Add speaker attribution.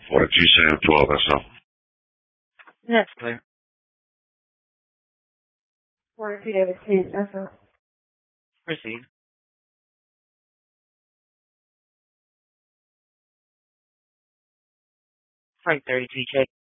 Speaker 1: What did you say to all this stuff?
Speaker 2: That's clear.
Speaker 3: 42 David Street, that's all.
Speaker 2: Proceed. Frank 32 check.